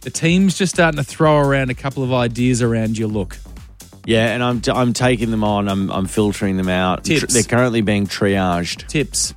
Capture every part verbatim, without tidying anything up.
The team's just starting to throw around a couple of ideas around your look. Yeah, and I'm I'm taking them on. I'm I'm filtering them out. Tips. Tr- they're currently being triaged. Tips.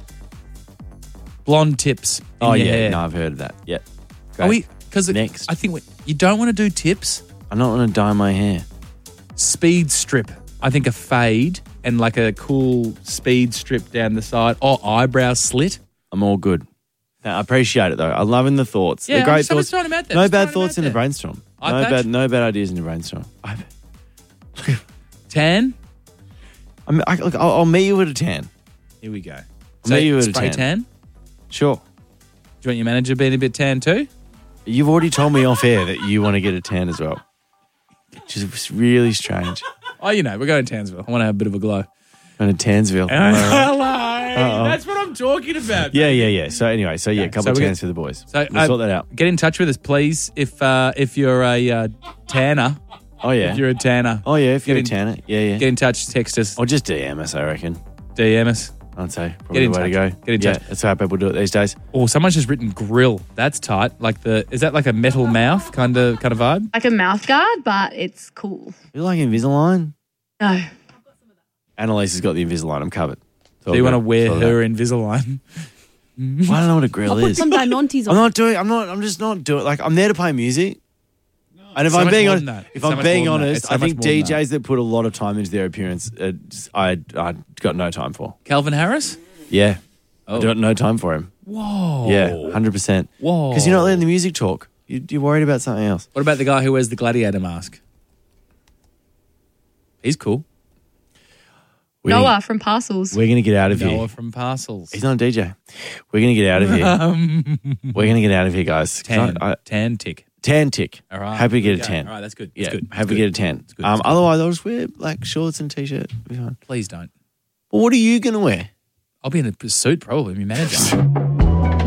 Blonde tips in Oh your yeah, hair. no, I've heard of that. Yeah. Are we? Because Next. I think we, you don't want to do tips. I'm not going to dye my hair. Speed strip. I think a fade and like a cool speed strip down the side or eyebrow slit. I'm all good. I appreciate it though. I'm loving the thoughts. Yeah, the great I'm just- I'm thoughts. just throwing them out there. No Just bad throwing them thoughts out in the there. brainstorm. Eye No patch? bad, no bad ideas in the brainstorm. I, Tan. I mean, I, look, I'll, I'll meet you at a tan. Here we go. I'll So meet you at a spray tan. tan. Sure. Do you want your manager being a bit tan too? You've already told me off air that you want to get a tan as well. Which is really strange. Oh, you know, we're going to Townsville. I want to have a bit of a glow. Going to Tansville. Hello. That's what I'm talking about. Yeah, yeah, yeah. So anyway, so yeah, a Okay, couple so of we tans get- for the boys. So we'll uh, sort that out. Get in touch with us, please, if uh, if you're a uh, tanner. Oh yeah. If you're a tanner. Oh yeah, if you're Get a in- tanner. Yeah, yeah. Get in touch, text us, Or just D M us, I reckon. D M us. I'd say probably Get in the way to go. touch. Get in yeah, touch. that's how people do it these days. Oh, someone's just written grill. That's tight. Like the is that like a metal mouth kind of kind of vibe? Like a mouth guard, but it's cool. You like Invisalign? No. Annalise has got the Invisalign. I'm covered. Do you want to wear her Invisalign? Well, I don't know what a grill I'll put is. some Diamantes I'm on. not doing. I'm not. I'm just not doing. Like I'm there to play music. And if so I'm much being more honest, than that. if It's so I'm much being more than that. honest, It's so I much think more than that. D Js that put a lot of time into their appearance, uh, just- I I got no time for. Calvin Harris? Yeah, Oh. I got no time for him. Whoa. Yeah, hundred percent. Whoa. Because you're not letting the music talk. You, you're worried about something else. What about the guy who wears the gladiator mask? He's cool. We're Noah gonna, from Parcels. we're gonna get out of Noah here. from Parcels. He's not a D J. We're gonna get out of here. Um, We're gonna get out of here, guys. 'Cause tan. I- I- tan tick. Tan tick. All right. Happy to get a Yeah, tan. All right, that's good. That's Yeah, good. happy to get a tan. It's good. Um, It's good. otherwise, I'll just wear like shorts and a t-shirt. It'll be fine. Please don't. Well, what are you gonna wear? I'll be in a suit probably, my manager.